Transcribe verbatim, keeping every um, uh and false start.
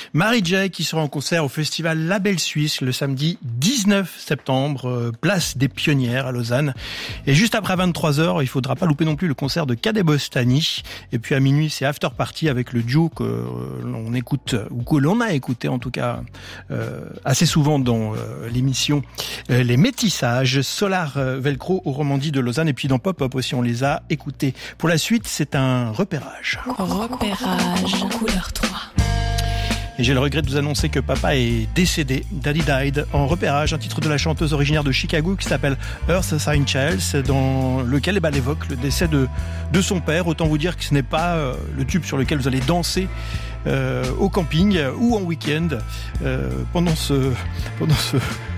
Mary J qui sera en concert au festival Label Suisse le samedi dix-neuf septembre, place des Pionnières à Lausanne. Et juste après vingt-trois heures, il faudra pas louper non plus le concert de Cadet Bostani. Et puis à minuit, c'est After Party avec le duo que l'on écoute, ou que l'on a écouté en tout cas euh, assez souvent dans euh, l'émission euh, Les Métissages, Solar Velcro au Romandie de Lausanne, et puis dans Pop-Up aussi on les a écoutés. Pour la suite, c'est un repérage. Repérage, couleur trois. Et j'ai le regret de vous annoncer que papa est décédé, Daddy Died, en repérage, un titre de la chanteuse originaire de Chicago qui s'appelle Earth Sign Childs, dans lequel eh ben, elle évoque le décès de, de son père. Autant vous dire que ce n'est pas euh, le tube sur lequel vous allez danser euh, au camping ou en week-end euh, pendant ce, pendant ce